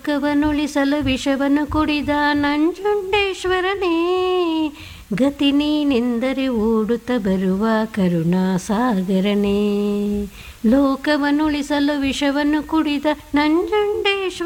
ಲೋಕವನುಳಿಸಲು ವಿಷವನ್ನು ಕುಡಿದ ನಂಜುಂಡೇಶ್ವರನೇ, ಗತಿ ನೀನೆಂದರೆ ಓಡುತ್ತ ಬರುವ ಕರುಣಾಸಾಗರನೇ. ಲೋಕವನುಳಿಸಲು ವಿಷವನ್ನು ಕುಡಿದ ನಂಜುಂಡೇಶ್ವರ